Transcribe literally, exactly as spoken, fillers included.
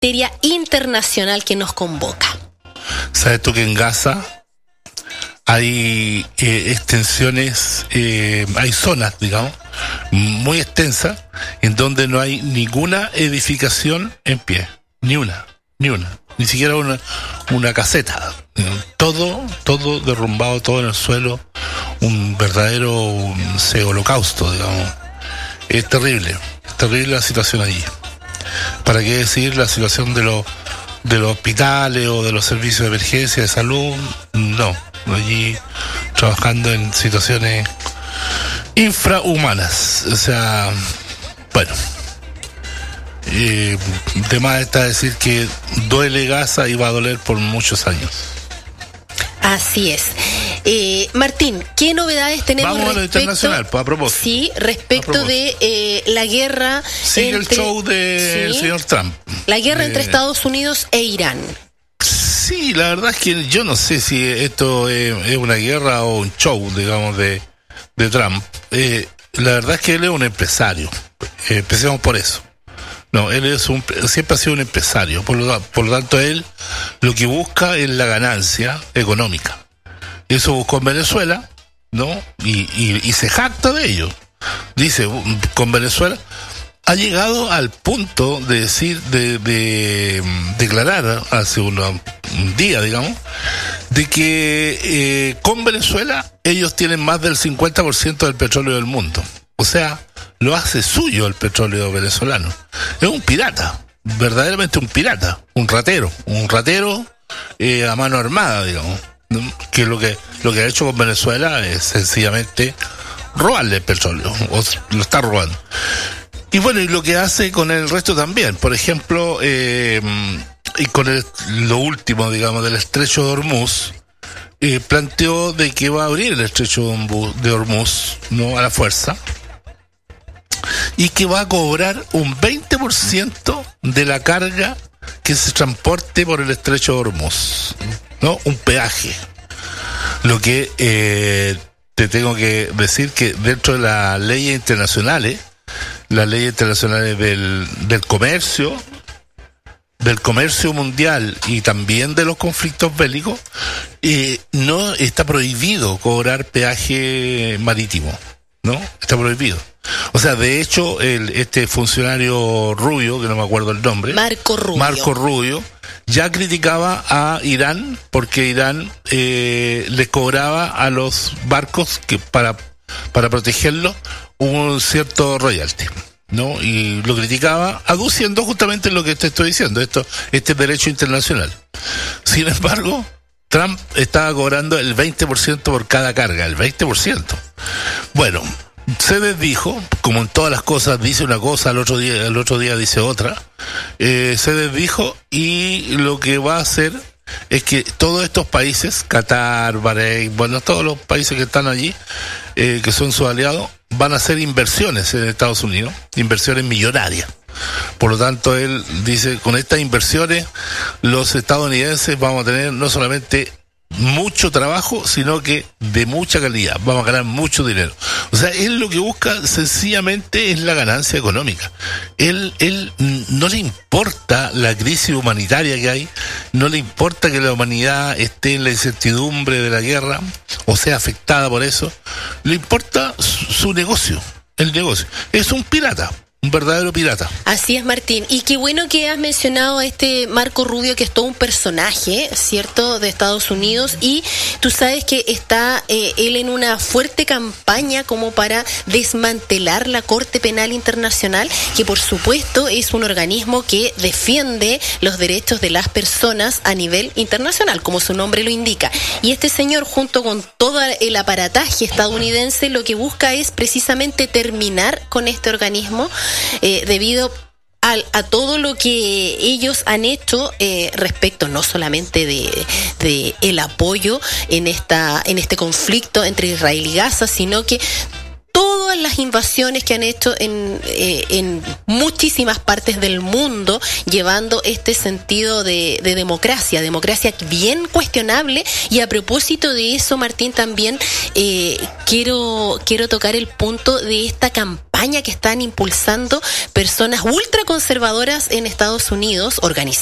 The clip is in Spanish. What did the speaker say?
materia internacional que nos convoca. ¿Sabes tú que en Gaza hay eh, extensiones, eh, hay zonas, digamos, muy extensas, en donde no hay ninguna edificación en pie? Ni una, ni una. Ni siquiera una, una caseta. Todo, todo derrumbado, todo en el suelo. Un verdadero un, se holocausto, digamos. Es terrible, es terrible la situación allí. ¿Para qué decir la situación de los de los hospitales o de los servicios de emergencia de salud? No, allí trabajando en situaciones infrahumanas. O sea, bueno, eh, de más está decir que duele Gaza y va a doler por muchos años. Así es. Eh, Martín, ¿qué novedades tenemos? Vamos respecto, a lo internacional, pues, a propósito. Sí, respecto de eh, la guerra. Sigue entre, el show del ¿sí? señor Trump. La guerra eh, entre Estados Unidos e Irán. Sí, la verdad es que yo no sé si esto es, es una guerra o un show, digamos, de, de Trump. Eh, la verdad es que él es un empresario. Eh, empecemos por eso. No, él es un, siempre ha sido un empresario. Por lo, por lo tanto, él lo que busca es la ganancia económica. Eso buscó en Venezuela, ¿no? Y, y, y se jacta de ello. Dice, con Venezuela ha llegado al punto de decir, de, de declarar hace una, un día, digamos, de que eh, con Venezuela ellos tienen más del cincuenta por ciento del petróleo del mundo. O sea, lo hace suyo el petróleo venezolano. Es un pirata, verdaderamente un pirata, un ratero, un ratero eh, a mano armada, digamos. Que lo que lo que ha hecho con Venezuela es sencillamente robarle el petróleo, o lo está robando. Y bueno, y lo que hace con el resto también, por ejemplo, eh, y con el, lo último, digamos, del estrecho de Hormuz, eh, planteó de que va a abrir el estrecho de Hormuz, no a la fuerza, y que va a cobrar un veinte por ciento de la carga que se transporte por el estrecho de Hormuz, ¿no? Un peaje. Lo que eh, te tengo que decir que dentro de las leyes internacionales, las leyes internacionales del, del comercio, del comercio mundial y también de los conflictos bélicos, eh, no está prohibido cobrar peaje marítimo, ¿no? Está prohibido. O sea, de hecho, el, este funcionario rubio, que no me acuerdo el nombre, Marco Rubio, Marco Rubio, ya criticaba a Irán porque Irán eh, le cobraba a los barcos que para para protegerlos un cierto royalty, ¿no? Y lo criticaba aduciendo justamente lo que te estoy diciendo, esto este derecho internacional. Sin embargo, Trump estaba cobrando el veinte por ciento por cada carga, el veinte por ciento. Bueno, se desdijo, como en todas las cosas, dice una cosa, al otro día, al otro día dice otra, eh, se desdijo y lo que va a hacer es que todos estos países, Qatar, Bahrein, bueno, todos los países que están allí, eh, que son sus aliados, van a hacer inversiones en Estados Unidos, inversiones millonarias. Por lo tanto, él dice, con estas inversiones, los estadounidenses vamos a tener no solamente mucho trabajo, sino que de mucha calidad, vamos a ganar mucho dinero. O sea, él lo que busca sencillamente es la ganancia económica. Él, él no le importa la crisis humanitaria que hay, no le importa que la humanidad esté en la incertidumbre de la guerra, o sea, afectada por eso, le importa su, su negocio, el negocio. Es un pirata. Un verdadero pirata. Así es, Martín. Y qué bueno que has mencionado a este Marco Rubio, que es todo un personaje, ¿cierto?, de Estados Unidos. Y tú sabes que está eh, él en una fuerte campaña como para desmantelar la Corte Penal Internacional, que por supuesto es un organismo que defiende los derechos de las personas a nivel internacional, como su nombre lo indica. Y este señor, junto con todo el aparataje estadounidense, lo que busca es precisamente terminar con este organismo, Eh, debido a, a todo lo que ellos han hecho eh, respecto no solamente de, de el apoyo en esta en este conflicto entre Israel y Gaza, sino que todo todas las invasiones que han hecho en, eh, en muchísimas partes del mundo, llevando este sentido de, de democracia, democracia bien cuestionable. Y a propósito de eso, Martín, también eh, quiero, quiero tocar el punto de esta campaña que están impulsando personas ultraconservadoras en Estados Unidos, organizadas